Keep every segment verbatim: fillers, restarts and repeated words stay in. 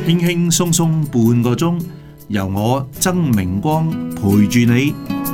輕輕鬆鬆半個鐘，由我曾明光陪住你。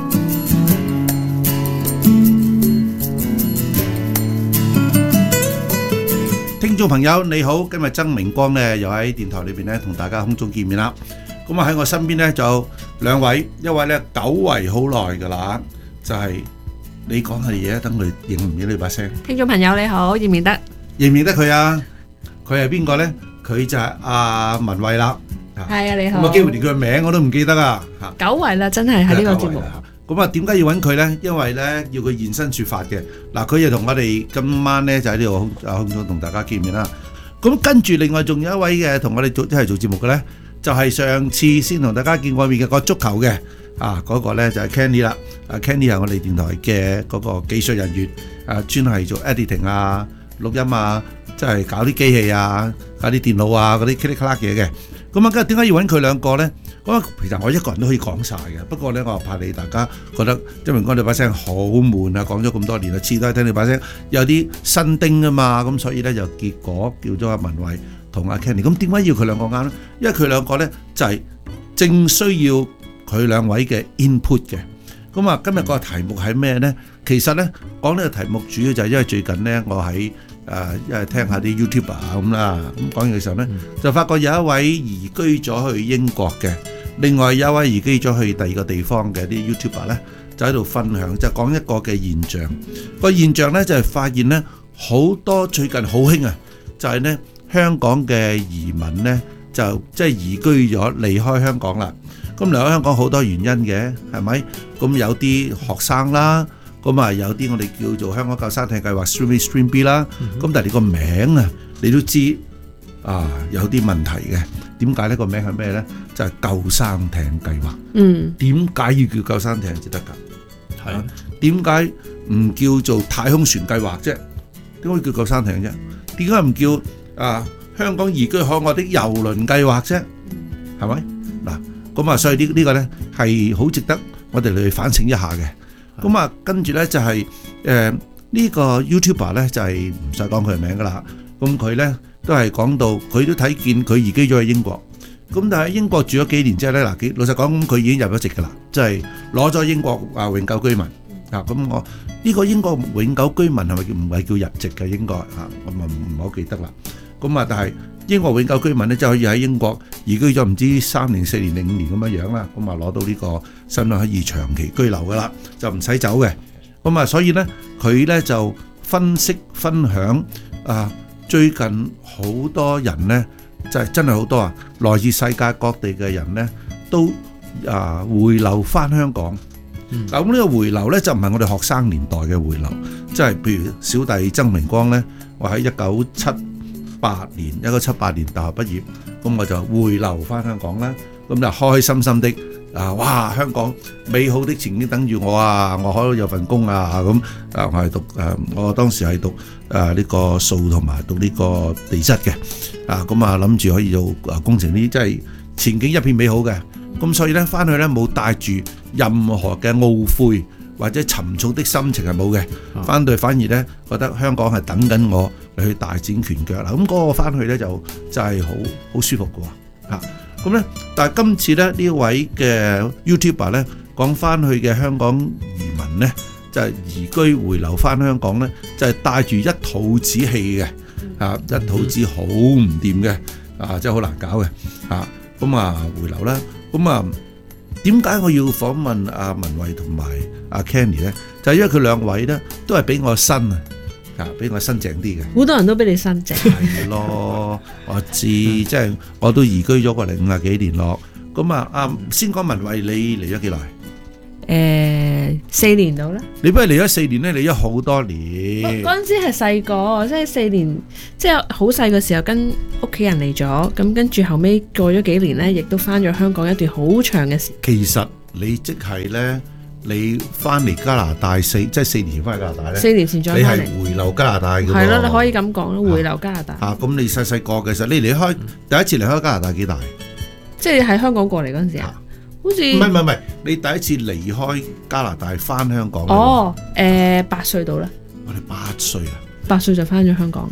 聽眾朋友你好，今日曾明光呢又喺電台裏邊呢同大家空中見面啦。咁啊喺我身邊呢就有兩位，一位呢久違好耐噶啦，就係、是、你講下嘢，等佢認唔認你把聲？ 聽眾朋友你好，認唔認得？ 認唔認得佢啊？佢係邊個呢？佢就係阿文慧啦。 係啊，你好。 咁啊，幾乎連佢嘅名我都唔記得啊！ 久違啦，真係喺呢個節目。 咁啊，點解要揾佢呢？因為呢，要佢現身說法嘅。嗱，佢又同我哋今晚呢就喺呢度空中同大家見面啦。咁跟住另外仲有一位嘅同我哋做一齊做節目嘅呢，就係上次先同大家見過面嘅個足球嘅啊，嗰個呢就係 Kenny 啦。啊 Kenny 係我哋電台嘅嗰個技術人員，啊專係做 editing 啊、錄音啊，即係搞啲機器啊、搞啲電腦啊嗰啲 click click 嘢嘅。咁啊，今日點解要揾佢兩個呢？咁啊，其實我一個人都可以講晒嘅。不過呢，我怕你大家覺得曾明光你把聲好悶啊，講咗咁多年啦，次都係聽你把聲有啲新丁啊嘛。咁所以呢，就結果叫咗阿文慧同阿 Kenny。咁點解要佢兩個啱呢？因為佢兩個呢，就係正需要佢兩位嘅 input 嘅。咁啊，今日個題目係咩呢？其實呢，講呢個題目主要就係因為最近呢，我喺誒，因為聽下啲 YouTuber 咁啦，咁講完嘅時候呢，就發覺有一位移居咗去英國嘅，另外有一位移居咗去第二個地方嘅啲 YouTuber 呢，就喺度分享，就講一個嘅現象。個現象呢，就係發現呢，好多最近好興啊，就係呢香港嘅移民呢，就即係移居咗離開香港啦。咁離開香港好多原因嘅，係咪？咁有啲學生啦。咁啊，有啲我哋叫做香港救生艇計劃 Stream A Stream B 啦。咁但係你個名啊，你都知啊，有啲問題嘅。點解呢個名係咩咧？就係救生艇計劃。嗯。點解要叫救生艇至得㗎？係。點解唔叫做太空船計劃啫？點解叫救生艇啫？點解唔叫啊香港移居海外的郵輪計劃啫？係咪？嗱，咁啊，所以呢呢個咧係好值得我哋嚟去反省一下嘅。咁啊，跟住咧就係誒呢個 YouTuber 咧就係唔使講佢嘅名噶啦。咁佢咧都係講到佢都睇見佢移居咗去英國。咁但係英國住咗幾年之後咧，嗱，老實講佢已經入咗籍噶啦，即係攞咗英國啊永久居民啊。咁我呢個英國永久居民係咪叫唔係叫入籍嘅應該啊？我唔唔好記得啦。咁啊，但係英國永久居民咧就可以喺英國移居咗唔知三年、四年定五年咁樣樣啦。咁啊攞到呢個身份可以長期居留噶啦，就唔使走嘅。咁啊，所以咧佢咧就分析分享啊，最近好多人咧就係真係好多啊，來自世界各地嘅人咧都啊回流翻香港。嗱，咁呢個回流咧就唔係我哋學生年代嘅回流，即係譬如小弟曾明光咧，我喺一九七八年一九七八年大學畢業，咁我就回流翻香港啦。咁就開開心心的啊！哇，香港美好的前景等住我啊！我可以有份工啊！咁啊，我係讀誒，我當時係讀誒呢個數同埋讀呢個地質嘅啊。咁啊，諗住可以做誒工程呢，即係前景一片美好嘅。咁所以咧，翻去咧冇帶住任何嘅懊悔或者沉重的心情係冇嘅。翻到去反而咧覺得香港係等緊我嚟去大展拳腳啦。咁嗰個翻去咧就就係好好舒服嘅喎嚇。咁咧，但係今次咧呢位嘅 YouTuber 咧講翻去嘅香港移民咧，就係移居回流翻香港咧，就係帶住一肚子氣嘅嚇，一肚子好唔掂嘅啊，真係好難搞嘅嚇。咁啊回流啦，咁啊點解我要訪問阿文慧同埋阿 Kenny 咧？就係因為佢兩位咧都係比我新啊。啊！比我新淨啲嘅， 好多人都比你新淨。 係咯，我知，即係我都移居咗過嚟五啊幾年咯。咁啊，啊先講文慧，你嚟咗幾耐？ 誒，四年到啦。 你不如嚟咗四年咧，嚟咗好多年。 嗰陣時係細個，即係四年，即係好細嘅時候跟屋企人嚟咗，咁跟住後尾過咗幾年咧，亦都翻咗香港一段好長嘅時間。 其實你即係咧。你翻嚟加拿大四，即係四年前翻嚟加拿大咧。 四年前再翻嚟。 你係回流加拿大嘅喎。 係咯，你可以咁講咯，回流加拿大。 嚇，咁你細細個嘅時候，你離開第一次離開加拿大幾大？ 即係喺香港過嚟嗰陣時啊，好似唔係唔係唔係，你第一次離開加拿大翻香港。 哦，誒八歲到啦。 我哋八歲啊。 八歲就翻咗香港。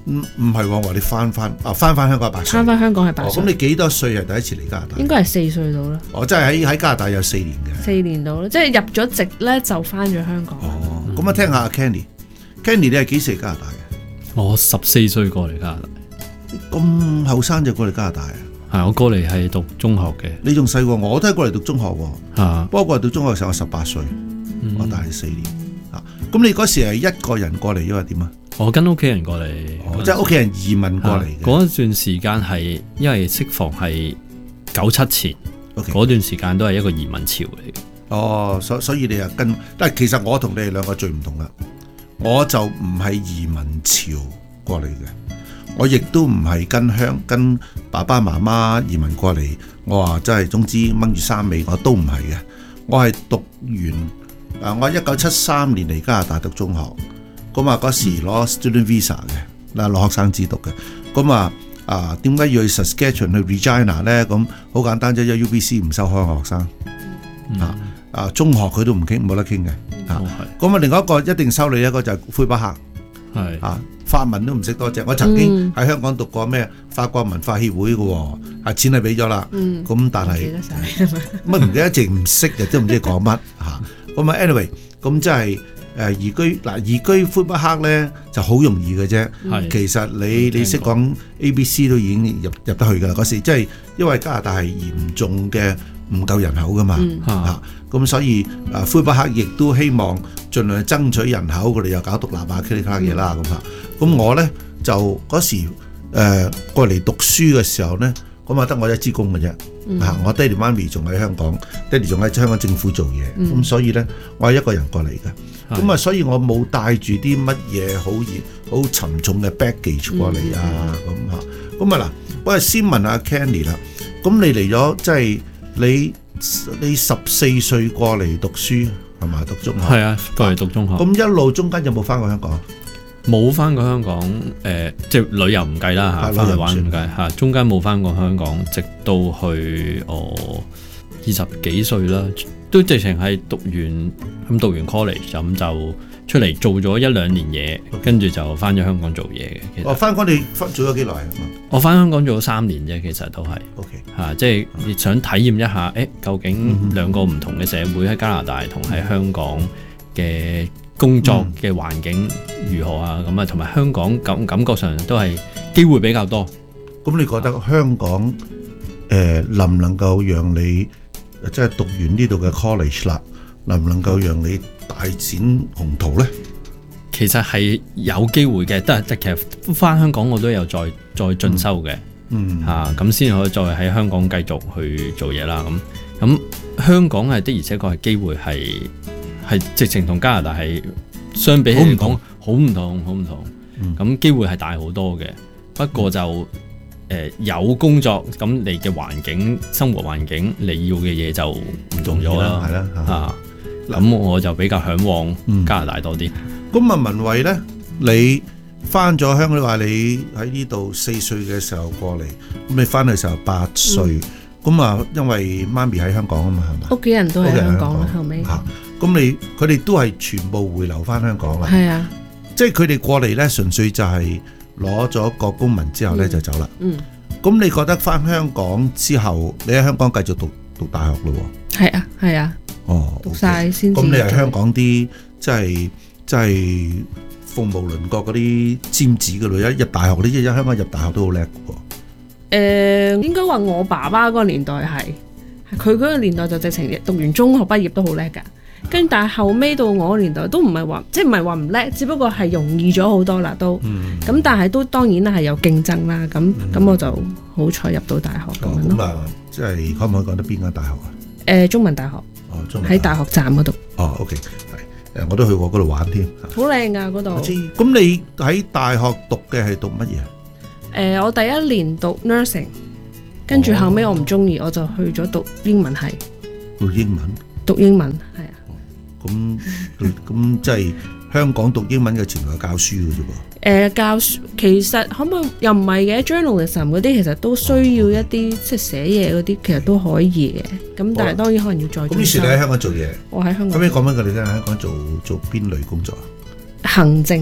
唔唔係喎，話你翻翻啊翻翻香港係八歲， 翻翻香港係八哦， 歲。 咁你幾多歲係第一次嚟加拿大？ 應該係四歲到啦， 我真係喺喺加拿大有四年嘅。 四年到啦，即係入咗籍咧就翻咗香港。 哦，咁啊聽下阿 Kenny，Kenny 你係幾時嚟加拿大嘅？ 我十四歲過嚟加拿大， 咁後生就過嚟加拿大啊？ 係我過嚟係讀中學嘅。 你仲細過我，我都係過嚟讀中學喎。 啊， 不過過嚟讀中學嘅時候我十八歲， 嗯我大你四年。啊，咁你嗰時係一個人過嚟，因為點啊？ 我跟屋企人過嚟， 哦，即係屋企人移民過嚟嘅。 嗰一段時間係因為適逢係九七前，嗰 OK， 段時間都係一個移民潮嚟嘅。 哦，所所以你又跟，但係其實我同你哋兩個最唔同啦。我就唔係移民潮過嚟嘅，我亦都唔係跟鄉跟爸爸媽媽移民過嚟。我話真係總之掹住衫尾，我都唔係嘅。我係讀完啊，我一九七三年嚟加拿大讀中學，咁啊嗰時攞 student visa 嘅，嗱攞學生資讀嘅。咁啊啊點解要去 Saskatchewan 去 Regina 咧？咁好簡單啫，因為 U B C 唔收開學生、 嗯、 啊啊中學佢都唔傾，冇得傾嘅。啊，咁啊，另外一個一定收你一個就係魁北克， 係啊，法文都唔識多隻。我曾經喺香港讀過咩法國文化協會嘅喎，啊錢係俾咗啦，咁、嗯、但係乜唔記得，淨唔識嘅，都唔知講乜嚇。咁啊，anyway，咁即係誒移居嗱，移居魁北克咧就好容易嘅啫。其實你你識講 A B C 都已經入入得去㗎啦。嗰時即係因為加拿大係嚴重嘅唔夠人口㗎嘛，嚇、嗯。咁所以啊，魁北克亦都希望盡量爭取人口，佢哋又搞獨立啊，其他嘢啦咁嚇。咁我咧就嗰時誒、呃、過嚟讀書嘅時候咧，咁啊得我一支公嘅啫。嚇、嗯，我爹哋媽咪仲喺香港，爹哋仲喺香港政府做嘢，咁、嗯、所以咧我係一個人過嚟嘅。咁啊，所以我冇帶住啲乜嘢好熱、好沉重嘅 baggage 過嚟啊咁嚇。咁啊嗱，我係先問下 Kenny 啦。咁你嚟咗即係你。你十四歲過嚟讀書係咪？讀中學係啊，過嚟讀中學。 咁一路中間有冇翻過香港？ 冇翻過香港，誒、呃，即係旅遊唔計啦嚇，翻去玩唔計嚇。中間冇翻過香港，直到去我二十幾歲啦，都直情係讀完咁讀完 college 咁就出嚟做咗一兩年嘢，跟、okay. 住就翻咗香港做嘢嘅。其實哦，翻港你翻做咗幾耐啊？ 我翻香港做咗三年啫，其實都係。 OK 嚇、啊，即係你想體驗一下，誒，究竟兩個唔同嘅社會喺加拿大同喺香港嘅工作嘅環境如何啊？咁啊，同埋香港感感覺上都係機會比較多。 咁你覺得香港誒、呃、能唔能夠讓你即係讀完呢度嘅 college 啦，能唔能夠讓你大展宏圖咧？ 其實係有機會嘅，但係其實翻香港我都有再再進修嘅。嗯，嚇咁先可以再喺香港繼續去做嘢啦。咁咁香港係的而且確係機會係係直情同加拿大係相比起嚟講好唔同，好唔同。咁、嗯、機會係大好多嘅，不過就誒、呃、有工作咁你嘅環境、生活環境你要嘅嘢就唔同咗啦。係啦，嚇咁我就比較嚮往加拿大多啲。 咁、嗯、啊，文慧咧，你翻咗香港，你話你喺呢度四歲嘅時候過嚟，咁你翻去嘅時候八歲，咁、嗯、啊，因為媽咪喺香港啊嘛，係嘛？ 屋企人都喺香港啦，後尾。 嚇，咁你佢哋都係全部回流翻香港啦。 係啊， 即係佢哋過嚟咧，純粹就係攞咗個公民之後咧、嗯、就走啦。嗯。咁你覺得翻香港之後，你喺香港繼續讀讀大學咯喎？係啊，係啊。哦，讀晒先。咁你係香港啲即係即係鳳毛麟角嗰啲尖子嘅女，一入大學呢，一香港入大學都好叻嘅喎。誒、 呃，應該話我爸爸嗰個年代係，佢嗰個年代就直情讀完中學畢業都好叻㗎。跟但係後尾到我個年代都唔係話，即係唔係話唔叻，只不過係容易咗好多啦都。咁、嗯、但係都當然係有競爭啦。咁咁、嗯、我就好彩入到大學咁樣咯。咁、哦、啊，即係可唔可以講得邊間大學啊？誒、呃，中文大學。哦，中文大學喺大學站嗰度。哦 ，OK，係誒，我都去過嗰度玩添。好靚㗎嗰度。我知。咁你喺大學讀嘅係讀乜嘢？誒、呃，我第一年讀 nursing， 跟住後尾我唔中意，我就去咗讀英文系。讀英文。讀英文係啊。咁咁即係香港讀英文嘅前途係教書嘅啫噃。誒、呃、教書其實可唔可以又唔係嘅 journalism 嗰啲其實都需要一啲、哦、即係寫嘢嗰啲其實都可以嘅。咁但係當然可能要再進修。咁於是你喺香港做嘢？我喺香港。咁你講翻佢哋喺香港做做邊類工作啊？行政。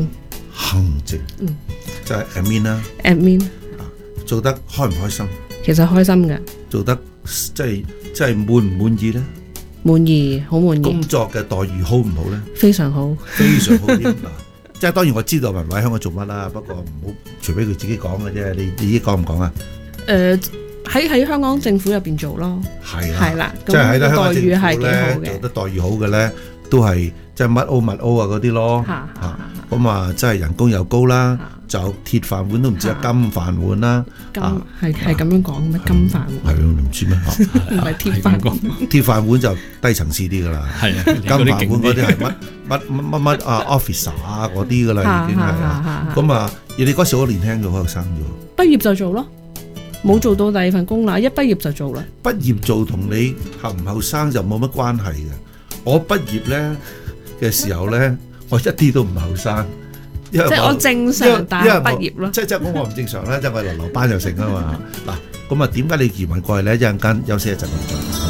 行政， 嗯， 就係 admin 啦， admin 做得開唔開心？ 其實開心嘅， 做得即係即係滿唔滿意咧？ 滿意，好滿工意， 作嘅待遇好唔好咧？ 非常好。 非常好添嗱，即係當然我知道文偉喺香港做乜啦，不過唔好除非佢自己講嘅啫。你你依講唔講啊？ 誒喺喺香港政府入邊做咯， 係啦， 係啦， 即係喺咁香港待遇係幾政府咧好嘅， 做得待遇好嘅咧，都係即係乜 O 乜 O 啊嗰啲咯。 嚇嚇嚇咁啊，真係人工又高啦， 嚇就鐵飯碗都唔知係金飯碗啦。 金啊係係咁樣講咩？金飯係碗咯，你唔知咩？ 唔係鐵飯碗， 鐵飯碗就低層次啲噶啦。 係啊， 金飯碗嗰啲係乜乜乜乜乜啊 officer 啊嗰啲噶啦，已經係啊。咁啊，你哋嗰時好年輕嘅，好後生啫。 畢業就做咯，冇做到第二份工啦，一畢業就做啦。 畢業做同你後唔後生就冇乜關係嘅。我畢業咧嘅時候咧，我一啲都唔後生，因為即係我正常大學畢業咯。 即係即係講我唔正常咧，即係我係流流班又成啊嘛。嗱，咁啊點解你移民過去咧？一陣間休息一陣再做。